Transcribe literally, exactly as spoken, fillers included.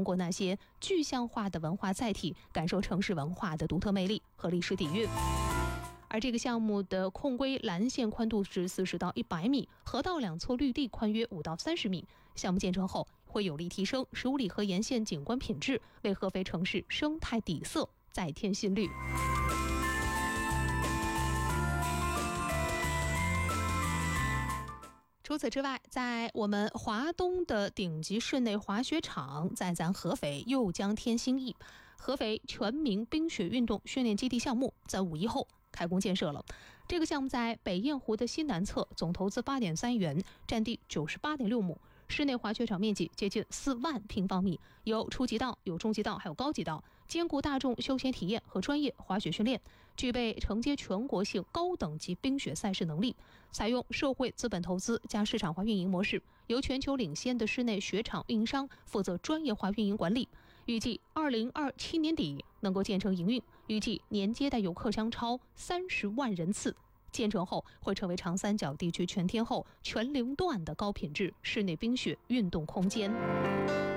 通过那些具象化的文化载体，感受城市文化的独特魅力和历史底蕴。而这个项目的控规蓝线宽度是四十到一百米，河道两侧绿地宽约五到三十米。项目建成后，会有力提升十五里河沿线景观品质，为合肥城市生态底色再添新绿。除此之外，在我们华东的顶级室内滑雪场，在咱合肥又将添新意。合肥全民冰雪运动训练基地项目在五一后开工建设了。这个项目在北雁湖的西南侧，总投资八点三亿元，占地九十八点六亩，室内滑雪场面积接近四万平方米，有初级道、有中级道、还有高级道，兼顾大众休闲体验和专业滑雪训练，具备承接全国性高等级冰雪赛事能力。采用社会资本投资加市场化运营模式，由全球领先的室内雪场运营商负责专业化运营管理。预计二零二七年底能够建成营运，预计年接待游客将超三十万人次。建成后会成为长三角地区全天候、全龄段的高品质室内冰雪运动空间。